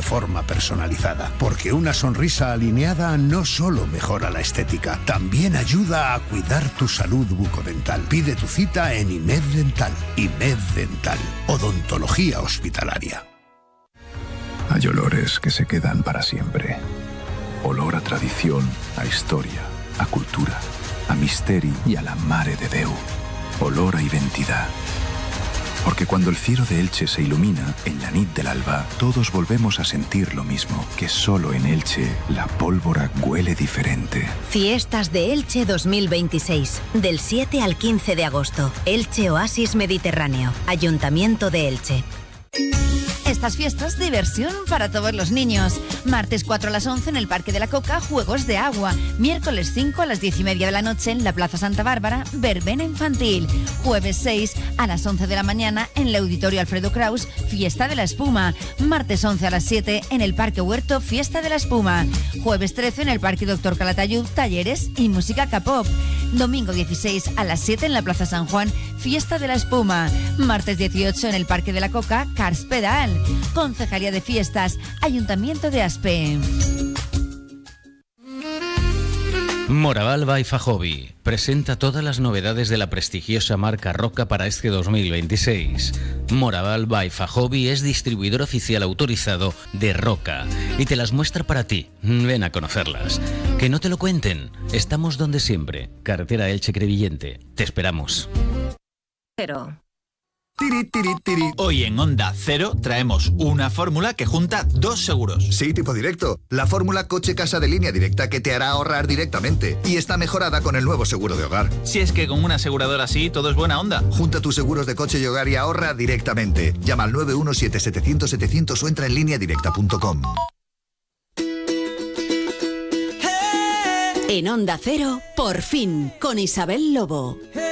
forma personalizada. Porque una sonrisa alineada no solo mejora la estética, también ayuda a cuidar tu salud bucodental. Pide tu cita en IMED Dental. IMED Dental. Odontología hospitalaria. Hay olores que se quedan para siempre. Olor a tradición, a historia, a cultura, a misteri y a la Mare de Déu. Olor a identidad. Porque cuando el cielo de Elche se ilumina, en la nit del alba, todos volvemos a sentir lo mismo, que solo en Elche la pólvora huele diferente. Fiestas de Elche 2026, del 7 al 15 de agosto. Elche Oasis Mediterráneo, Ayuntamiento de Elche. Estas fiestas, diversión para todos los niños. Martes 4 a las 11 en el Parque de la Coca, juegos de agua. Miércoles 5 a las 10:30 de la noche en la Plaza Santa Bárbara, verbena infantil. Jueves 6 a las 11 de la mañana en el Auditorio Alfredo Kraus, fiesta de la espuma. Martes 11 a las 7 en el Parque Huerto, fiesta de la espuma. Jueves 13 en el Parque Doctor Calatayud, talleres y música K-pop. Domingo 16 a las 7 en la Plaza San Juan, fiesta de la espuma. Martes 18 en el Parque de la Coca, Cars Pedal. Concejalía de Fiestas, Ayuntamiento de Aspe. Moraval by Fajobi presenta todas las novedades de la prestigiosa marca Roca para este 2026. Moraval by Fajobi es distribuidor oficial autorizado de Roca y te las muestra para ti. Ven a conocerlas. Que no te lo cuenten. Estamos donde siempre. Carretera Elche Crevillente. Te esperamos. Pero... Hoy en Onda Cero traemos una fórmula que junta dos seguros. Sí, tipo directo. La fórmula coche-casa de Línea Directa que te hará ahorrar directamente. Y está mejorada con el nuevo seguro de hogar. Si es que con una aseguradora así todo es buena onda. Junta tus seguros de coche y hogar y ahorra directamente. Llama al 917-700-700 o entra en lineadirecta.com. En Onda Cero, por fin, con Isabel Lobo.